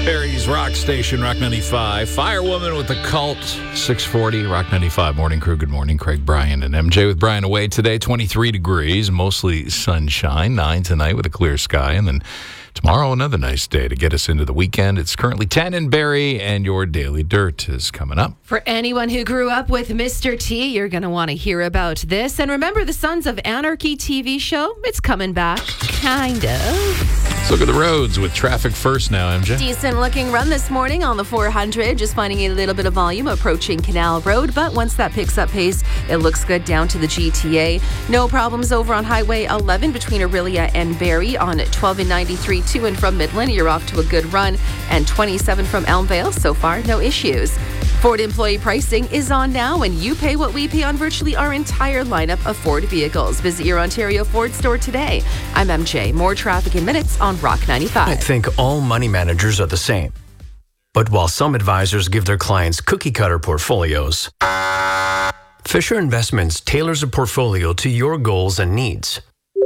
Barry's Rock Station, Rock 95. Firewoman with the Cult, 640, Rock 95 Morning Crew. Good morning, Craig, Brian, and MJ with Brian away today. 23 degrees, mostly sunshine. 9 tonight with a clear sky. And then tomorrow, another nice day to get us into the weekend. It's currently 10 in Barrie, and your Daily Dirt is coming up. For anyone who grew up with Mr. T, you're going to want to hear about this. And remember the Sons of Anarchy TV show? It's coming back, kind of. Let's look at the roads with traffic first now, MJ. Decent looking run this morning on the 400, just finding a little bit of volume approaching Canal Road, but once that picks up pace, it looks good down to the GTA. No problems over on Highway 11 between Orillia and Barrie. On 12 and 93 to and from Midland, you're off to a good run, and 27 from Elmvale. So far, no issues. Ford employee pricing is on now, and you pay what we pay on virtually our entire lineup of Ford vehicles. Visit your Ontario Ford store today. I'm MJ. More traffic in minutes on Rock 95. I think all money managers are the same. But while some advisors give their clients cookie-cutter portfolios, Fisher Investments tailors a portfolio to your goals and needs.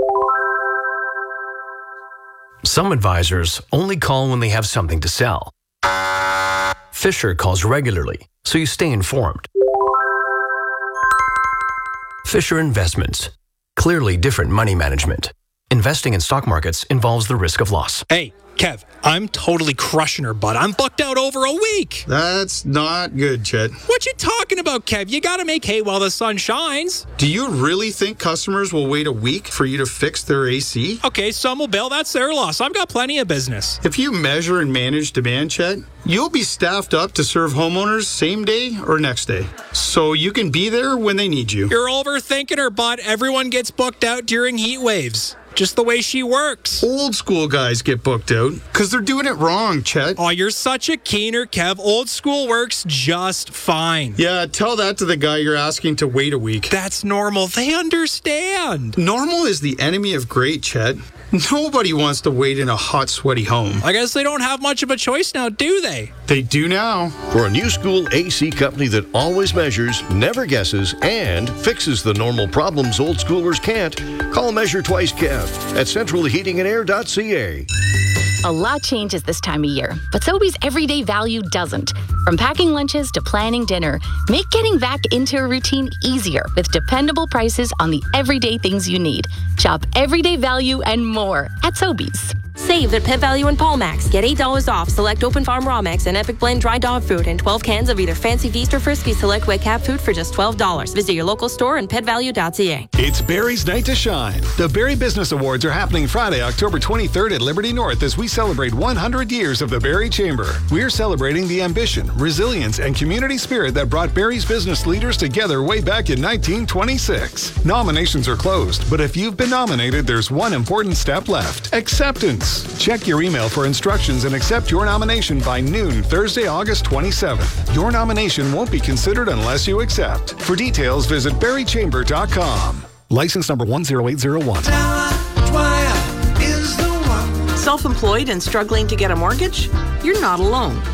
Some advisors only call when they have something to sell. Fisher calls regularly, so you stay informed. Fisher Investments. Clearly different money management. Investing in stock markets involves the risk of loss. Hey, Kev, I'm totally crushing her, bud. I'm booked out over a week. That's not good, Chet. What you talking about, Kev? You gotta make hay while the sun shines. Do you really think customers will wait a week for you to fix their AC? Okay, some will bail. That's their loss. I've got plenty of business. If you measure and manage demand, Chet, you'll be staffed up to serve homeowners same day or next day, so you can be there when they need you. You're overthinking her, bud. Everyone gets booked out during heat waves. Just the way she works. Old school guys get booked out because they're doing it wrong, Chet. Oh, you're such a keener, Kev. Old school works just fine. Yeah, tell that to the guy you're asking to wait a week. That's normal. They understand. Normal is the enemy of great, Chet. Nobody wants to wait in a hot, sweaty home. I guess they don't have much of a choice now, do they? They do now. For a new school AC company that always measures, never guesses, and fixes the normal problems old schoolers can't, call Measure Twice Kev at centralheatingandair.ca. A lot changes this time of year, but Sobeys everyday value doesn't. From packing lunches to planning dinner, make getting back into a routine easier with dependable prices on the everyday things you need. Shop everyday value and more at Sobeys. Save at Pet Value and Paulmax. Get $8 off select Open Farm Raw Mix and Epic Blend dry dog food and 12 cans of either Fancy Feast or Frisbee Select Wet Cat food for just $12. Visit your local store and petvalue.ca. It's Barrie's Night to Shine. The Barrie Business Awards are happening Friday, October 23rd at Liberty North as we celebrate 100 years of the Barrie Chamber. We're celebrating the ambition, resilience, and community spirit that brought Barrie's business leaders together way back in 1926. Nominations are closed, but if you've been nominated, there's one important step left: acceptance. Check your email for instructions and accept your nomination by noon Thursday, August 27th. Your nomination won't be considered unless you accept. For details, visit barriechamber.com. License number 10801. Self-employed and struggling to get a mortgage? You're not alone.